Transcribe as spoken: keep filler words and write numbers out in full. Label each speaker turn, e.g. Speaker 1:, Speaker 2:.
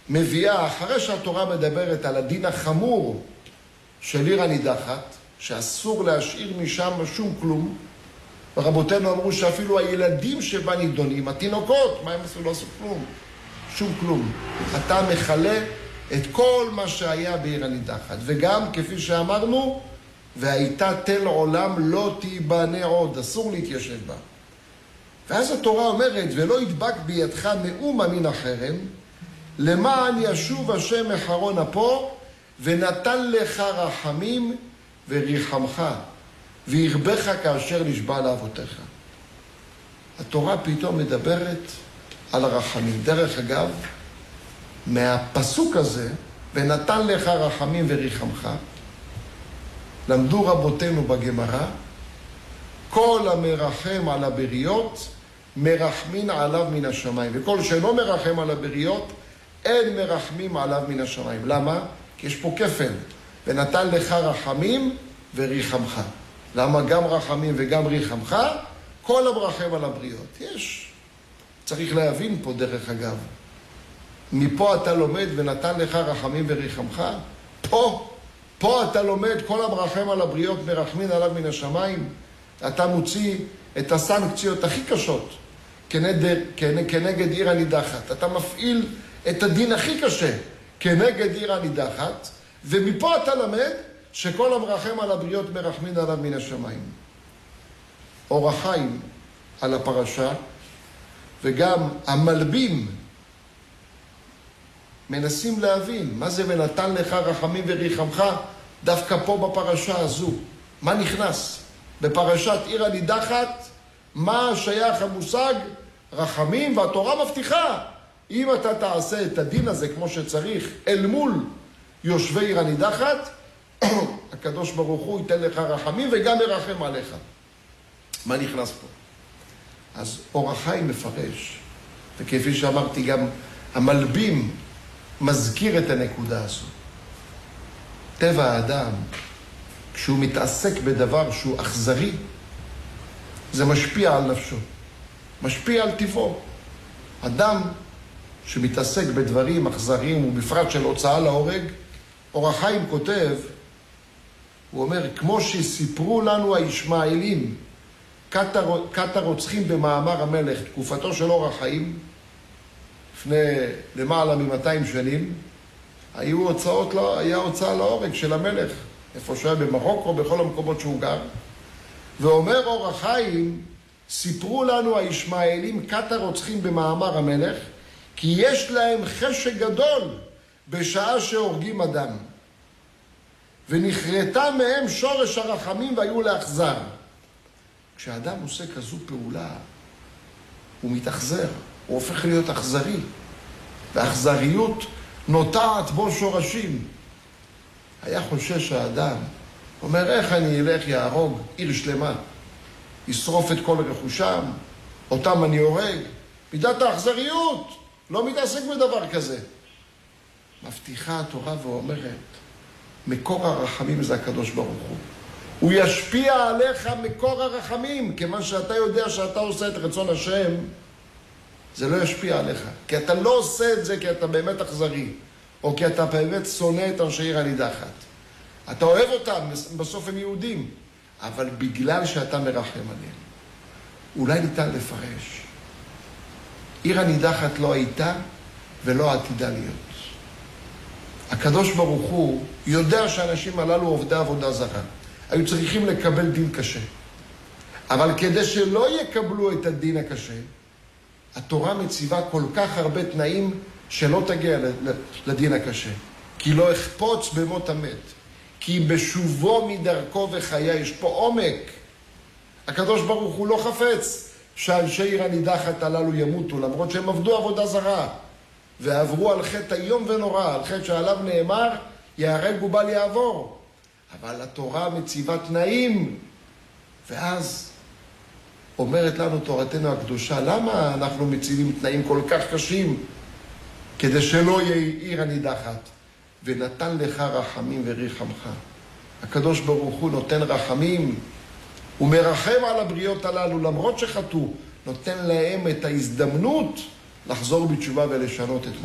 Speaker 1: מביאה, אחרי שהתורה מדברת על הדין החמור של עיר הנידחת, שאסור להשאיר משם שום כלום, ורבותינו אמרו שאפילו הילדים שבה נידונים, התינוקות, מה הם עשו? לא עשו כלום. שום כלום. אתה מחלה את כל מה שהיה בעיר הנידחת. וגם, כפי שאמרנו, והייתה תל עולם לא תיבנה עוד, אסור להתיישב בה. ואז התורה אומרת, ולא ידבק בידך מאומה מן החרם, למען ישוב השם מחרון אפו, ונתן לך רחמים וריחמך, וירבך כאשר נשבע לאבותיך. התורה פתאום מדברת על הרחמים. דרך אגב, מהפסוק הזה, ונתן לך רחמים וריחמך, למדו רבותינו בגמרא, כל המרחם על הבריות, מרחמין עליו מן השמיים. וכל שאינו מרחם על הבריות, אין מרחמים עליו מן השמיים. למה? כי יש פה כפל. ונתן לך רחמים וריחמך. למה גם רחמים וגם ריחמך? כל המרחם על הבריות. יש. צריך להבין פה דרך אגב. מפה אתה לומד ונתן לך רחמים וריחמך. פה, פה אתה לומד כל המרחם על הבריות מרחמין עליו מן השמיים. אתה מוציא את הסנקציות הכי קשות כנגד, כנגד עיר הנידחת. אתה מפעיל את הדין הכי קשה כנגד עיר הנידחת, ומפה אתה למד שכל המרחם על הבריות מרחמין עליו מן השמיים. אור החיים על הפרשה, וגם המלבים מנסים להבין מה זה ונתן לך רחמים וריחמך דווקא פה בפרשה הזו. מה נכנס? בפרשת עיר הנידחת, מה שייך המושג רחמים? והתורה מבטיחה, אם אתה תעשה את הדין הזה כמו שצריך אל מול יושבי עיר הנידחת, הקדוש ברוך הוא ייתן לך רחמים וגם ירחם עליך. מה נכנס פה? אז אור החיים מפרש, וכפי שאמרתי גם המלבים מזכיר את הנקודה הזו. טבע האדם, כשהוא מתעסק בדבר שהוא אכזרי, זה משפיע על נפשו, משפיע על טבעו. אדם שמתעסק בדברים אכזריים ובפרט של הוצאה להורג, אור החיים כותב, הוא אומר, כמו שסיפרו לנו הישמעאלים, כת הרוצחים במאמר המלך, תקופתו של אור החיים, לפני למעלה מ-מאתיים שנים, היו הוצאות, היה הוצאה להורג של המלך, איפה שהיה במרוקו, בכל המקומות שהוא גר. ואומר אור החיים, סיפרו לנו הישמעאלים, כת הרוצחים במאמר המלך, כי יש להם חשק גדול בשעה שהורגים אדם. ונכרתה מהם שורש הרחמים והיו לאכזר. כשאדם עושה כזו פעולה, הוא מתאכזר, הוא הופך להיות אכזרי. והאכזריות נוטעת בו שורשים. היה חושש האדם, אומר, איך אני אלך יהרוג עיר שלמה, ישרוף את כל רכושם, אותם אני הורג. מידת האכזריות, לא מתעסק בדבר כזה. מבטיחה התורה ואומרת, מקור הרחמים זה הקדוש ברוך הוא. הוא ישפיע עליך מקור הרחמים, כיוון שאתה יודע שאתה עושה את רצון השם, זה לא ישפיע עליך. כי אתה לא עושה את זה כי אתה באמת אכזרי, או כי אתה באמת שונא את אנשי עיר הנידחת. אתה אוהב אותם, בסוף הם יהודים, אבל בגלל שאתה מרחם עליהם. אולי ניתן לפרש. עיר הנידחת לא הייתה ולא עתידה להיות. הקדוש ברוך הוא יודע שהאנשים הללו עובדי עבודה זרה. היו צריכים לקבל דין קשה. אבל כדי שלא יקבלו את הדין הקשה, התורה מציבה כל כך הרבה תנאים שלא תגיע לדין הקשה. כי לא אכפוץ במות המת. כי בשובו מדרכו וחיה יש פה עומק. הקדוש ברוך הוא לא חפץ שאנשי עיר הנידחת הללו ימותו, למרות שהם עבדו עבודה זרה. ועברו על חטא היום ונורא, על חטא שעליו נאמר, יהרג ובל יעבור. אבל התורה מציבה תנאים, ואז אומרת לנו תורתנו הקדושה, למה אנחנו מציבים תנאים כל כך קשים, כדי שלא יהיה עיר הנידחת? ונתן לך רחמים וריחמך. הקדוש ברוך הוא נותן רחמים, הוא מרחם על הבריות הללו, למרות שחטאו, נותן להם את ההזדמנות לחזור בתשובה ולשנות את